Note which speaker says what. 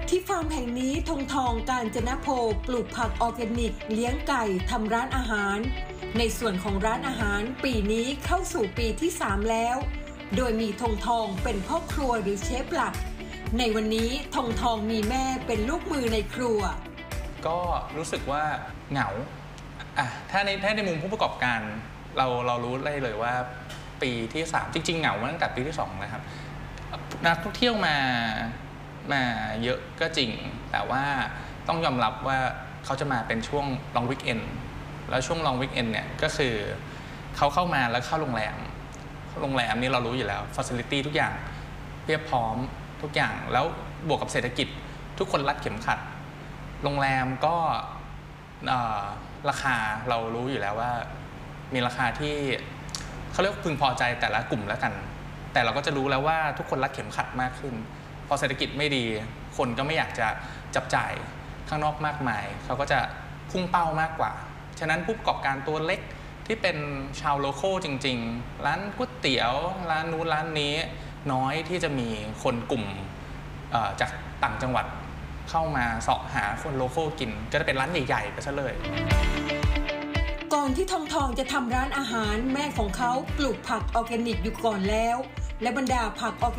Speaker 1: ที่ฟาร์มแห่งนี้ธงทองกาญจนโพปลูกผักออร์แกนิกเลี้ยงไก่ทำร้านอาหารในส่วนของร้านอาหารปีนี้เข้าสู่ปีที่3แล้วโดยมีธงทองเป็นพ่อครัวหรือเชฟหลักในวันนี้ธงทองมีแม่เป็นลูกมือในครัว
Speaker 2: ก็รู้สึกว่าเหงาถ้าในมุมผู้ประกอบการเรารู้ได้เลยว่าปีที่3จริงๆเหงามาตั้งแต่ปีที่2นะครับนักท่องเที่ยวมาเยอะก็จริงแต่ว่าต้องยอมรับว่าเขาจะมาเป็นช่วง long weekend แล้วช่วง long weekend เนี่ยก็คือเขาเข้ามาแล้วเข้าโรงแรมนี่เรารู้อยู่แล้ว facility ทุกอย่างเพียบพร้อมทุกอย่างแล้วบวกกับเศรษฐกิจทุกคนรัดเข็มขัดโรงแรมก็ราคาเรารู้อยู่แล้วว่ามีราคาที่เขาเรียกพึงพอใจแต่ละกลุ่มแล้วกันแต่เราก็จะรู้แล้วว่าทุกคนรัดเข็มขัดมากขึ้นพอเศรษฐกิจไม่ดีคนก็ไม่อยากจะจับจ่ายข้างนอกมากมายเขาก็จะพุ่งเป้ามากกว่าฉะนั้นผู้ประกอบการตัวเล็กที่เป็นชาวโลคอลจริงๆร้านก๋วยเตี๋ยวร้านนู้นร้านนี้น้อยที่จะมีคนกลุ่มจากต่างจังหวัดเข้ามาเสาะหาคนโลคอลกินก็จะเป็นร้านใหญ่ๆไปซะเลย
Speaker 1: ก่อนที่ทองจะทำร้านอาหารแม่ของเขาปลูกผักออร์แกนิกอยู่ก่อนแล้วและบรรดาผักออร์แก